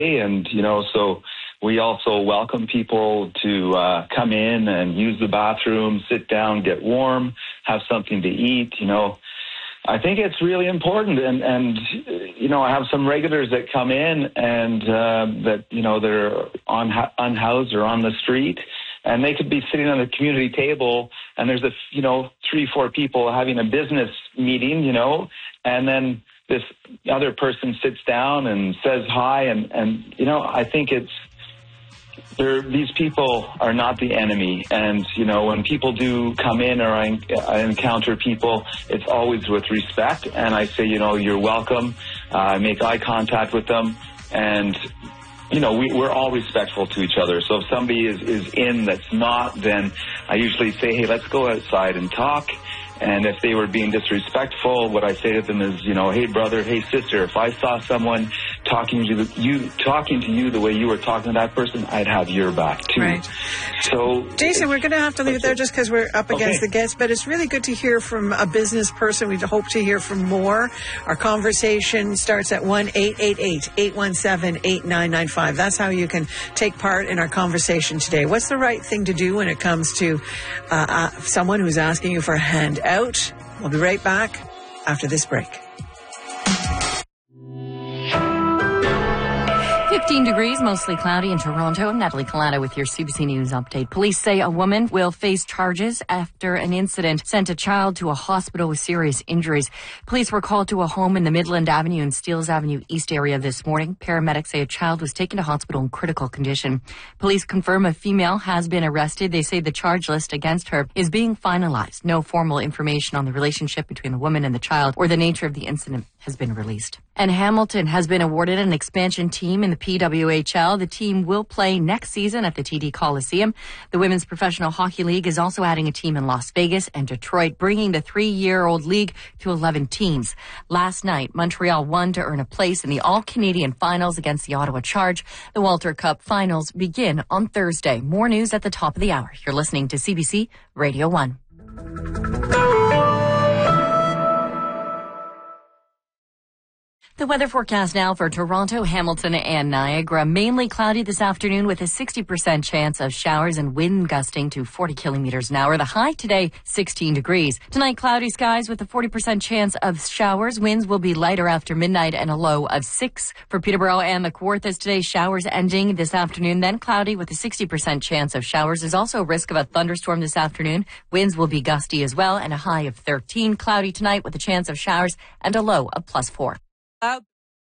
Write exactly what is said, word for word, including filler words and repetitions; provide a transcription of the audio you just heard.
And, you know, so we also welcome people to uh, come in and use the bathroom, sit down, get warm, have something to eat. You know, I think it's really important. And, and you know, I have some regulars that come in and uh, that, you know, they're on, unhoused or on the street. And they could be sitting on the community table, and there's a, you know, three, four people having a business meeting, you know, and then this other person sits down and says hi, and, and you know, I think it's, they're, these people are not the enemy. And, you know, when people do come in or I, I encounter people, it's always with respect. And I say, you know, you're welcome. Uh, I make eye contact with them. And, you know, we, we're all respectful to each other. So if somebody is, is in that's not, then I usually say, hey, let's go outside and talk. And if they were being disrespectful, what I say to them is, you know, hey, brother, hey, sister, if I saw someone talking to you, talking to you the way you were talking to that person, I'd have your back, too. Right. So, Jason, we're going to have to leave it there just because we're up against okay. the guests, but it's really good to hear from a business person. We hope to hear from more. Our conversation starts at one eight eight eight, eight one seven, eight nine nine five. That's how you can take part in our conversation today. What's the right thing to do when it comes to uh, uh, someone who's asking you for a hand out? We'll be right back after this break. fifteen degrees, mostly cloudy in Toronto. I'm Natalie Collada with your C B C News update. Police say a woman will face charges after an incident sent a child to a hospital with serious injuries. Police were called to a home in the Midland Avenue and Steeles Avenue East area this morning. Paramedics say a child was taken to hospital in critical condition. Police confirm a female has been arrested. They say the charge list against her is being finalized. No formal information on the relationship between the woman and the child or the nature of the incident has been released. And Hamilton has been awarded an expansion team in the P W H L. The team will play next season at the T D Coliseum. The Women's Professional Hockey League is also adding a team in Las Vegas and Detroit, bringing the three-year-old league to eleven teams. Last night, Montreal won to earn a place in the All-Canadian Finals against the Ottawa Charge. The Walter Cup Finals begin on Thursday. More news at the top of the hour. You're listening to C B C Radio one. The weather forecast now for Toronto, Hamilton, and Niagara. Mainly cloudy this afternoon with a sixty percent chance of showers and wind gusting to forty kilometers an hour. The high today, sixteen degrees. Tonight, cloudy skies with a forty percent chance of showers. Winds will be lighter after midnight and a low of six. For Peterborough and the Kawarthas today, showers ending this afternoon, then cloudy with a sixty percent chance of showers. There's also a risk of a thunderstorm this afternoon. Winds will be gusty as well and a high of thirteen. Cloudy tonight with a chance of showers and a low of plus four. Out